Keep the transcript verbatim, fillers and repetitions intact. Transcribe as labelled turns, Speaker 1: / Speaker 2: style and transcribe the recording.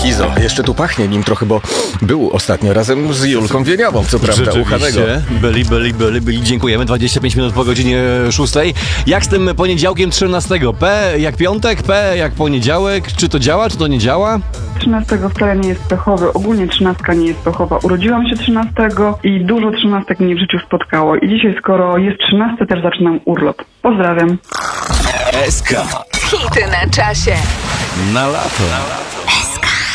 Speaker 1: Izo, jeszcze tu pachnie nim trochę, bo był ostatnio razem z Julką Wieniawą, co prawda, uchanego.
Speaker 2: Byli, byli, byli, byli. Dziękujemy. dwadzieścia pięć minut po godzinie szóstej. Jak z tym poniedziałkiem trzynastego? P jak piątek, P jak poniedziałek. Czy to działa, czy to nie działa?
Speaker 3: trzynastego wcale nie jest pechowy, ogólnie trzynastka nie jest pechowa. Urodziłam się trzynastego i dużo trzynastek mnie w życiu spotkało. I dzisiaj, skoro jest trzynaste, też zaczynam urlop. Pozdrawiam.
Speaker 2: S K.
Speaker 4: Hity na czasie.
Speaker 2: Na lato.